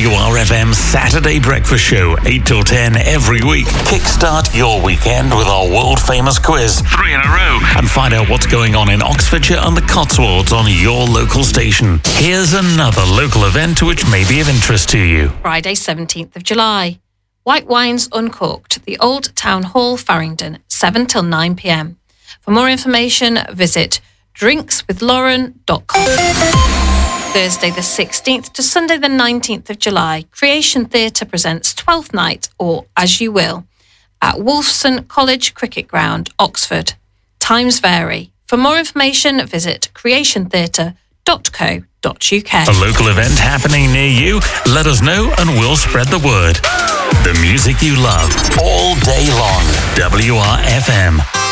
WRFM Saturday Breakfast Show, 8 till 10 every week. Kickstart your weekend with our world-famous quiz, 3 in a row, and find out what's going on in Oxfordshire and the Cotswolds on your local station. Here's another local event which may be of interest to you. Friday, 17th of July. White Wines Uncorked, the Old Town Hall, Farringdon, 7 till 9 p.m. For more information, visit drinkswithlauren.com. Thursday the 16th to Sunday the 19th of July, Creation Theatre presents Twelfth Night, or As You Will, at Wolfson College Cricket Ground, Oxford. Times vary. For more information, visit creationtheatre.co.uk. A local event happening near you? Let us know and we'll spread the word. The music you love, all day long. WRFM.